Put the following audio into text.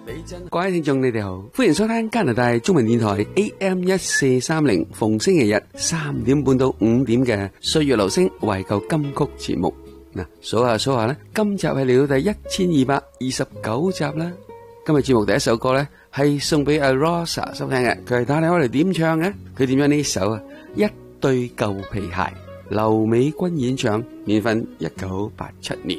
各位聽眾，你哋好，歡迎收聽加拿大中文電台 AM1430，逢星期日3點半到5點嘅歲月留聲懷舊金曲節目。嗱，數下咧，今集係嚟到第1229集啦。今日節目第一首歌咧係送俾阿 Rosa 收聽嘅，佢係打電話嚟點唱嘅，佢點樣呢首啊？一對舊皮鞋，劉美君演唱，年份1987年。